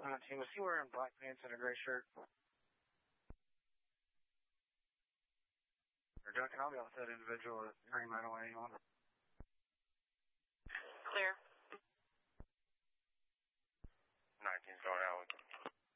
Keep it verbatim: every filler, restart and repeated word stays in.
nineteen, was he wearing black pants and a gray shirt? Or Duncan, I'll be off that individual at Green Meadow eighty-one.